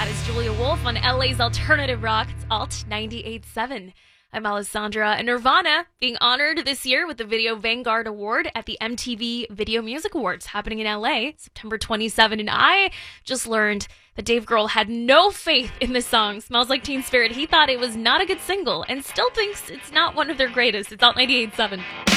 That is Julia Wolf on LA's Alternative Rock. It's Alt 98.7. I'm Alessandra, and Nirvana being honored this year with the Video Vanguard Award at the MTV Video Music Awards happening in LA, September 27. And I just learned that Dave Grohl had no faith in this song, Smells Like Teen Spirit. He thought it was not a good single and still thinks it's not one of their greatest. It's Alt 98.7.